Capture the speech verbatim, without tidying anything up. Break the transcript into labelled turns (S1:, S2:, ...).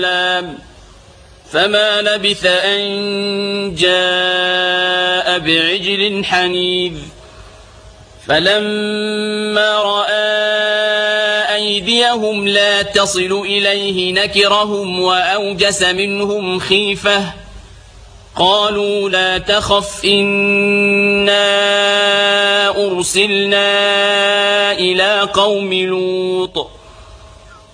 S1: فما لبث أن جاء بعجل حنيذ فلما رأى أيديهم لا تصل إليه نكرهم وأوجس منهم خيفة قالوا لا تخف إنا أرسلنا إلى قوم لوط